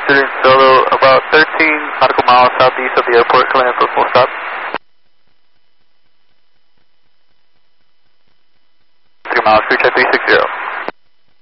Student Solo, about 13 nautical miles southeast of the airport, coming in for full stop. 3 miles, crew check 360.